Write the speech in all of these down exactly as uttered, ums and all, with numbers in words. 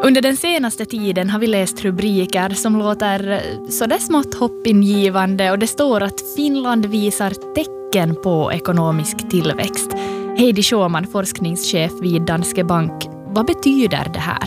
Under den senaste tiden har vi läst rubriker som låter sådär smått hoppingivande och det står att Finland visar tecken på ekonomisk tillväxt. Heidi Schåman, forskningschef vid Danske Bank. Vad betyder det här?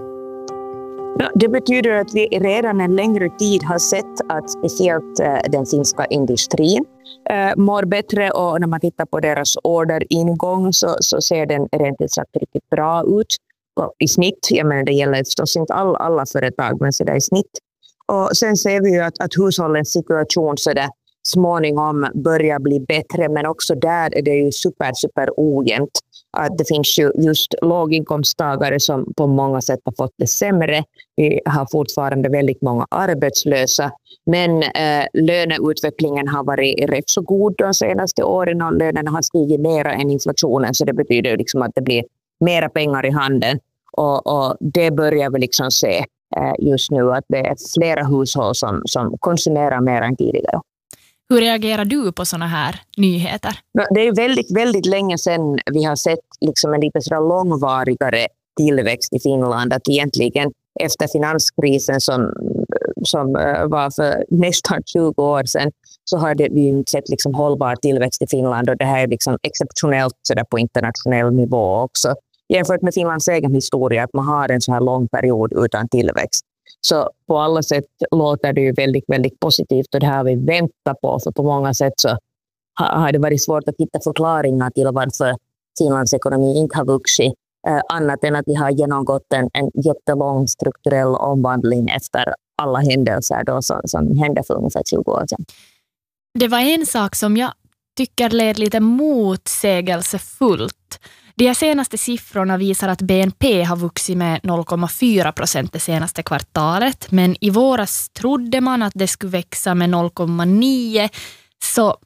Ja, det betyder att vi redan en längre tid har sett att speciellt uh, den finska industrin uh, mår bättre, och när man tittar på deras orderingång så, så ser den rent ut sagt riktigt bra ut. Och i snitt, jag menar det gäller förstås inte alla, alla företag, men så där i snitt. Och sen ser vi ju att, att hushållens situation så där småningom börjar bli bättre, men också där är det ju super, super ojämnt. Att det finns ju just låginkomsttagare som på många sätt har fått det sämre. Vi har fortfarande väldigt många arbetslösa, men eh, löneutvecklingen har varit rätt så god de senaste åren och lönerna har stigit mer än inflationen, så det betyder ju liksom att det blir mera pengar i handen, och, och det börjar vi liksom se eh, just nu att det är flera hushåll som, som konsumerar mer än tidigare. Hur reagerar du på såna här nyheter? Det är väldigt, väldigt länge sedan vi har sett liksom en lite så långvarigare tillväxt i Finland. Att egentligen efter finanskrisen som, som var för nästan tjugo år sedan så har det, vi inte sett liksom hållbar tillväxt i Finland. Och det här är liksom exceptionellt så där på internationell nivå också. Jämfört med Finlands egen historia att man har en så här lång period utan tillväxt. Så på alla sätt låter det ju väldigt, väldigt positivt, och det här har vi väntat på. För på många sätt så har det varit svårt att hitta förklaringar till varför Finlands ekonomi inte har vuxit. Eh, annat än att vi har genomgått en, en jättelång strukturell omvandling efter alla händelser då, som, som hände för ungefär tjugo år sedan. Det var en sak som jag tycker led lite motsägelsefullt. De här senaste siffrorna visar att B N P har vuxit med noll komma fyra procent det senaste kvartalet. Men i våras trodde man att det skulle växa med noll komma nio. Så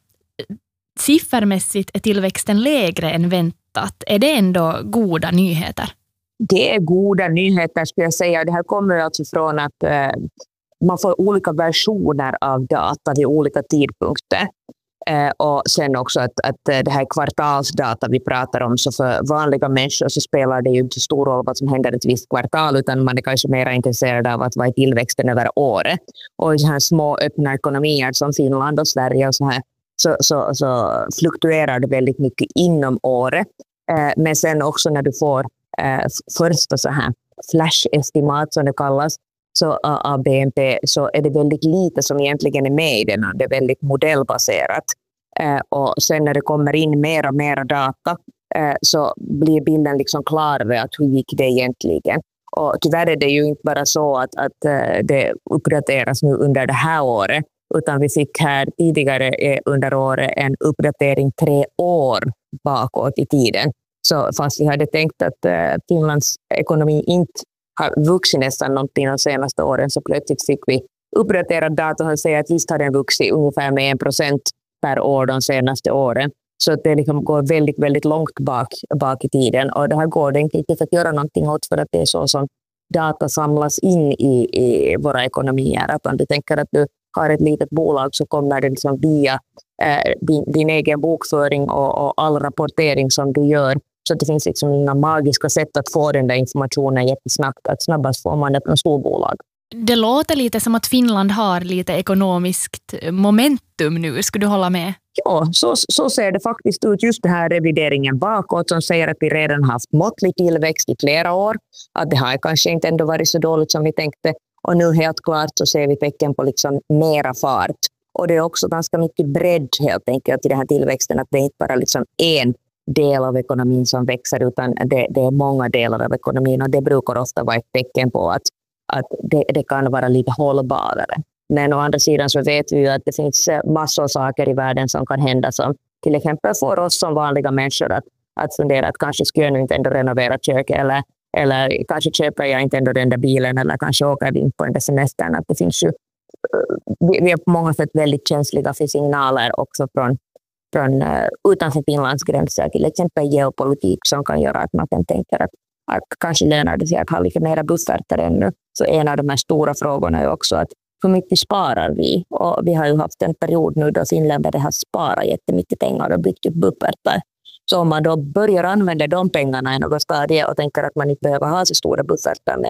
siffermässigt är tillväxten lägre än väntat. Är det ändå goda nyheter? Det är goda nyheter skulle jag säga. Det här kommer alltså från att eh, man får olika versioner av data vid olika tidpunkter. Eh, och sen också att, att det här kvartalsdata vi pratar om, så för vanliga människor så spelar det ju inte så stor roll vad som händer ett visst kvartal, utan man är kanske mer intresserad av att vad är tillväxten över året. Och i så här små öppna ekonomier som Finland och Sverige och så här, så, så, så fluktuerar det väldigt mycket inom året. Eh, men sen också när du får eh, första så här flash-estimat som det kallas, så av B N P, så är det väldigt lite som egentligen är med i den. Det är väldigt modellbaserat. Eh, och sen när det kommer in mer och mer data eh, så blir bilden liksom klarare att hur gick det egentligen. Och tyvärr är det ju inte bara så att, att eh, det uppdateras nu under det här året, utan vi fick här tidigare eh, under året en uppdatering tre år bakåt i tiden. Så fast vi hade tänkt att eh, Finlands ekonomi inte har vuxit nästan någonting de senaste åren, så plötsligt fick vi uppdaterad data som säger att visst har den vuxit ungefär med en procent per år de senaste åren. Så det liksom går väldigt, väldigt långt bak, bak i tiden, och det här går det inte att göra någonting åt, för att det är så som data samlas in i, i våra ekonomier. Att om du tänker att du har ett litet bolag så kommer det liksom via eh, din, din egen bokföring och, och all rapportering som du gör. Så det finns liksom inga magiska sätt att få den där informationen jättesnabbt. Att snabbast får man det på en stor bolag. Det låter lite som att Finland har lite ekonomiskt momentum nu. Skulle du hålla med? Ja, så, så ser det faktiskt ut. Just det här revideringen bakåt som säger att vi redan haft måttlig tillväxt i flera år. Att det har kanske inte ändå varit så dåligt som vi tänkte. Och nu helt klart så ser vi tecken på liksom mera fart. Och det är också ganska mycket bredd helt enkelt i den här tillväxten. Att det är inte bara liksom en del av ekonomin som växer, utan det, det är många delar av ekonomin, och det brukar ofta vara ett tecken på att, att det, det kan vara lite hållbarare. Men å andra sidan så vet vi ju att det finns massor av saker i världen som kan hända, som till exempel får oss som vanliga människor att, att fundera att kanske ska jag nu inte ändå renovera köket, eller, eller kanske köper jag inte ändå den där bilen, eller kanske åker vi in på den där semestern. Att det finns ju, vi är på många sätt väldigt känsliga för signaler också från från uh, utanför Finlands gränser, till exempel geopolitik, som kan göra att man kan tänka att, att kanske lönar det sig att ha lite mera bufferter ännu. Så en av de här stora frågorna är också att hur mycket sparar vi? Och vi har ju haft en period nu då finländare har sparat jättemycket pengar och byggt upp bufferter. Så om man då börjar använda de pengarna i något stadie och tänker att man inte behöver ha så stora bufferter mer,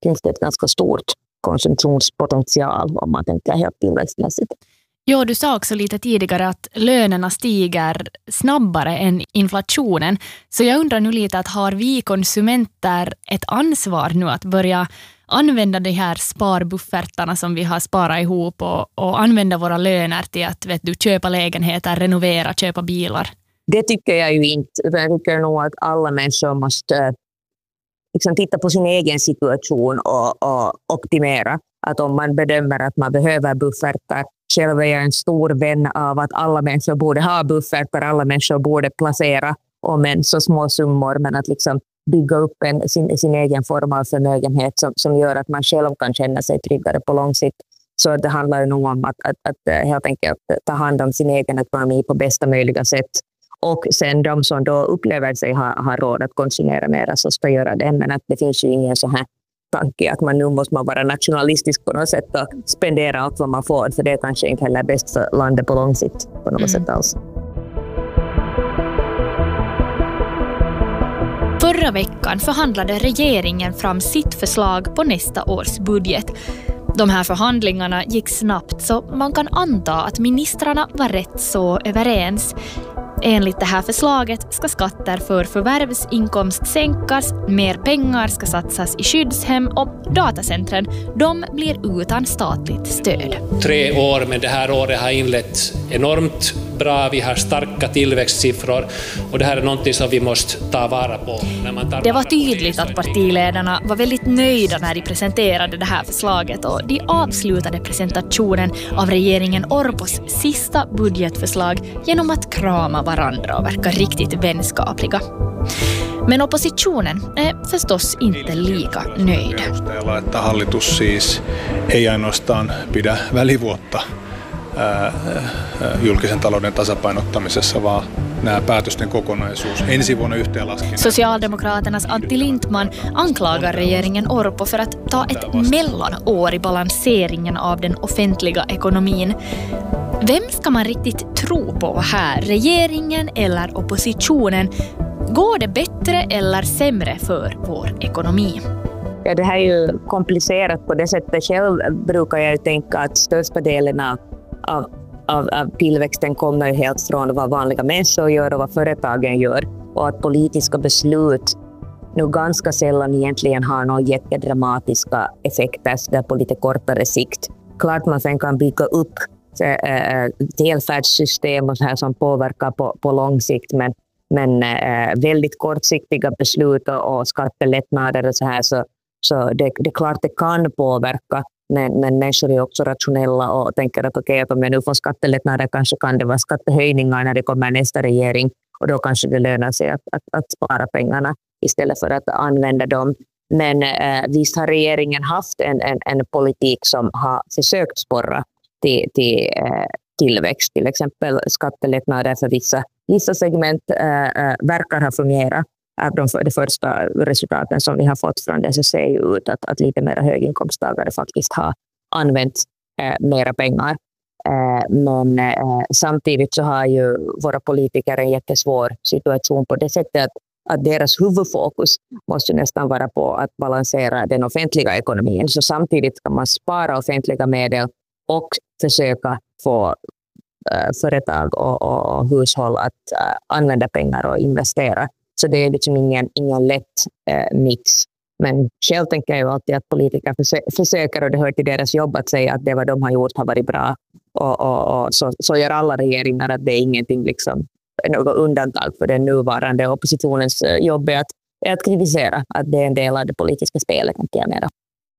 finns det ett ganska stort konsumtionspotential om man tänker helt tillväxtmässigt. Jo, du sa också lite tidigare att lönerna stiger snabbare än inflationen. Så jag undrar nu lite att har vi konsumenter ett ansvar nu att börja använda de här sparbuffertarna som vi har sparat ihop och, och använda våra löner till att vet du, köpa lägenheter, renovera, köpa bilar? Det tycker jag ju inte. Jag tycker nog att alla människor måste liksom titta på sin egen situation och, och optimera. Att om man bedömer att man behöver buffertar. Själv är jag en stor vän av att alla människor borde ha buffertar, alla människor borde placera om en så små summor, men att liksom bygga upp en, sin, sin egen form av förmögenhet som, som gör att man själv kan känna sig tryggare på lång sikt. Så det handlar ju nog om att, att, att helt enkelt ta hand om sin egen ekonomi på bästa möjliga sätt. Och sen de som då upplever sig ha, ha råd att konsumera mer så ska göra det. Men att det finns ju ingen så här tanke att man nu måste man vara nationalistisk på något sätt och spendera allt vad man får. För det är kanske inte heller bäst för landet på lång sikt på något mm. sätt alls. Förra veckan förhandlade regeringen fram sitt förslag på nästa års budget. De här förhandlingarna gick snabbt så man kan anta att ministrarna var rätt så överens. Enligt det här förslaget ska skatter för förvärvsinkomst sänkas, mer pengar ska satsas i skyddshem och datacentren, de blir utan statligt stöd. Tre år, men det här året har inlett enormt bra. Vi har starka tillväxtsiffror och det här är någonting som vi måste ta vara på. När man tar det var tydligt att partiledarna var väldigt nöjda när de presenterade det här förslaget och de avslutade presentationen av regeringen Orpos sista budgetförslag genom att krama varandra och verka riktigt vänskapliga. Men oppositionen är förstås inte lika nöjd. Että hallitus siis ei ainoastaan pidä välivuotta julkisen talouden tasapainottamisessa, vaan nämä päätösten kokonaisuus. Ensi vuonna yhteenlaskin. Socialdemokraternas Antti Lindman anklagar regeringen Orpo för att ta ett mellanår i balanseringen av den offentliga ekonomin. Vem ska man riktigt tro på här? Regeringen eller oppositionen? Går det bättre eller sämre för vår ekonomi? Ja, det här är ju komplicerat på det sättet. Själv brukar jag tänka att största delen av, av, av tillväxten kommer helt från vad vanliga människor gör och vad företagen gör. Och att politiska beslut nu ganska sällan egentligen har några jättedramatiska effekter på lite kortare sikt. Klart man sen kan bygga upp välfärdssystem och så här som påverkar på, på lång sikt, men, men äh, väldigt kortsiktiga beslut och, och skattelättnader och så här, så, så det, det är klart det kan påverka, men, men människor är också rationella och tänker att okej, okay, att om jag nu får skattelättnader kanske kan det vara skattehöjningar när det kommer nästa regering och då kanske det lönar sig att, att, att spara pengarna istället för att använda dem. Men äh, visst har regeringen haft en, en, en politik som har försökt sporra till, till eh, tillväxt. Till exempel skattelättnader för vissa, vissa segment eh, verkar ha fungerat. De, de första resultaten som vi har fått från det så ser ju ut att, att lite mer höginkomsttagare faktiskt har använt eh, mera pengar. Eh, men eh, samtidigt så har ju våra politiker en jättesvår situation på det sättet att, att deras huvudfokus måste nästan vara på att balansera den offentliga ekonomin. Så samtidigt kan man spara offentliga medel och försöka få äh, företag och, och, och hushåll att äh, använda pengar och investera. Så det är liksom ingen, ingen lätt äh, mix. Men själv tänker jag ju alltid att politiker försö- försöker, och det hör till deras jobb att säga att det vad de har gjort har varit bra. Och, och, och så, så gör alla regeringar, att det är ingenting liksom, något undantag för den nuvarande oppositionens jobb är att, är att kritisera, att det är en del av det politiska spelet, tänker jag mera.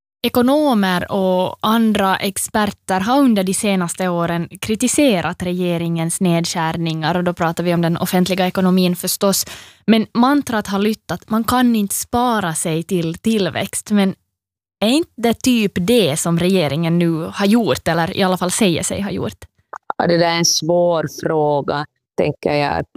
Ekonomer och andra experter har under de senaste åren kritiserat regeringens nedskärningar, och då pratar vi om den offentliga ekonomin förstås. Men mantrat har lytt att man kan inte spara sig till tillväxt. Men är inte det typ det som regeringen nu har gjort, eller i alla fall säger sig ha gjort? Ja, det där är en svår fråga, tänker jag. Att,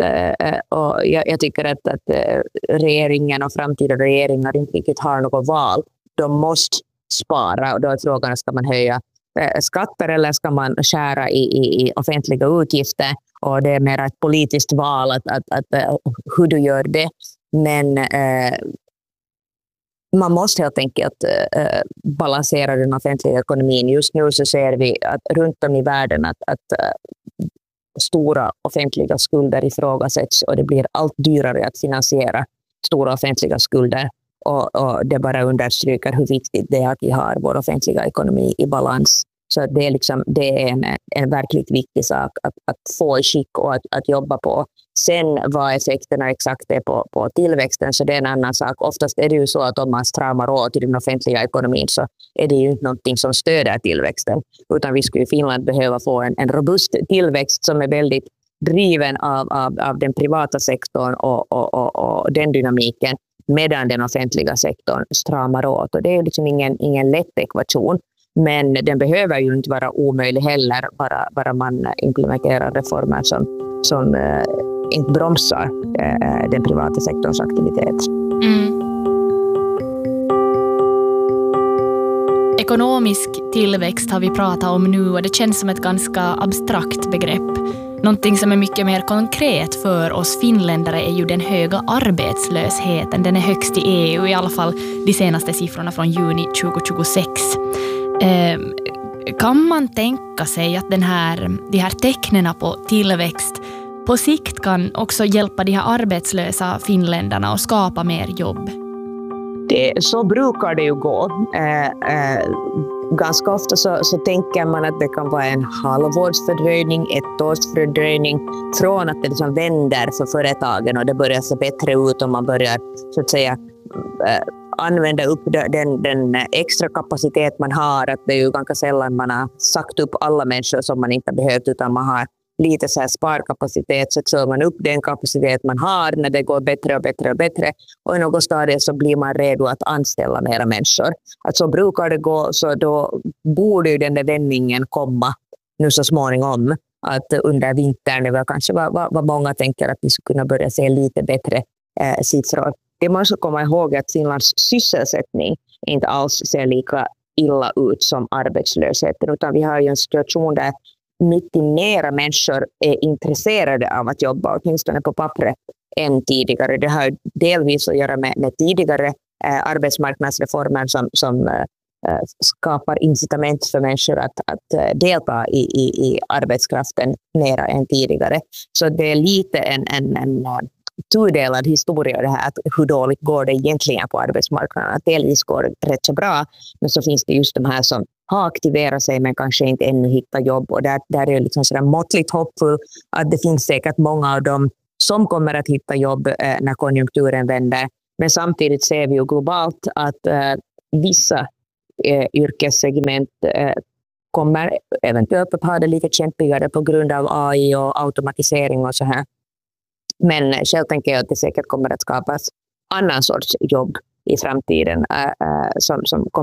och jag, jag tycker att, att regeringen och framtida regeringar inte riktigt har något val. De måste spara, och då är frågan, ska man höja skatter eller ska man skära i, i, i offentliga utgifter, och det är mer ett politiskt val att, att, att, hur du gör det. Men, eh, man måste helt enkelt äh, balansera den offentliga ekonomin. Just nu så ser vi att runt om i världen att, att äh, stora offentliga skulder ifrågasätts och det blir allt dyrare att finansiera stora offentliga skulder. Och, och det bara understryker hur viktigt det är att vi har vår offentliga ekonomi i balans. Så det är, liksom, det är en, en verkligt viktig sak att, att få i skick och att, att jobba på. Sen vad effekterna exakt är på, på tillväxten, så det är en annan sak. Oftast är det ju så att om man stramar åt i den offentliga ekonomin så är det ju inte någonting som stöder tillväxten. Utan vi skulle i Finland behöva få en, en robust tillväxt som är väldigt driven av, av, av den privata sektorn och, och, och, och den dynamiken, medan den offentliga sektorn stramar åt. Och det är liksom ingen, ingen lätt ekvation. Men den behöver ju inte vara omöjlig heller, bara, bara man implementerar reformer som, som äh, inte bromsar äh, den privata sektorns aktivitet. Mm. Ekonomisk tillväxt har vi pratat om nu och det känns som ett ganska abstrakt begrepp. Någonting som är mycket mer konkret för oss finländare är ju den höga arbetslösheten. Den är högst i E U, i alla fall de senaste siffrorna från juni tjugohundratjugosex. Eh, kan man tänka sig att den här, de här tecknen på tillväxt på sikt kan också hjälpa de här arbetslösa finländarna att skapa mer jobb? Det, så brukar det ju gå. Eh, eh, ganska ofta så, så tänker man att det kan vara en halvårsfördröjning, ett års fördröjning från att det liksom vänder för företagen och det börjar se bättre ut och man börjar så att säga eh, använda upp den, den extra kapacitet man har. Att det är ju ganska sällan man har sagt upp alla människor som man inte behövt, utan man har lite så här sparkapacitet, så kör man upp den kapacitet man har när det går bättre och bättre och bättre, och i något stadie så blir man redo att anställa mera människor. Att så brukar det gå, så då borde ju den där vändningen komma nu så småningom, att under vintern det var kanske vad, vad, vad många tänker att vi skulle kunna börja se lite bättre eh, siffror. Det man ska komma ihåg att Finlands sysselsättning inte alls ser lika illa ut som arbetslösheten, utan vi har ju en situation där mycket mera människor är intresserade av att jobba, åtminstone på pappret, än tidigare. Det har delvis att göra med, med tidigare eh, arbetsmarknadsreformer som, som eh, skapar incitament för människor att, att eh, delta i, i, i arbetskraften mera än tidigare. Så det är lite en, en, en tudelad historia det här, att hur dåligt går det egentligen på arbetsmarknaden. Att delvis går det rätt så bra, men så finns det just de här som har aktiverat sig men kanske inte ännu hittar jobb, och där, där är det liksom sådär måttligt hoppfull att det finns säkert många av dem som kommer att hitta jobb eh, när konjunkturen vänder. Men samtidigt ser vi ju globalt att eh, vissa eh, yrkessegment eh, kommer eventuellt att ha det lite kämpigare på grund av A I och automatisering och så här. Men själv tänker jag att det säkert kommer att skapas annan sorts jobb i framtiden äh, äh, som, som kommer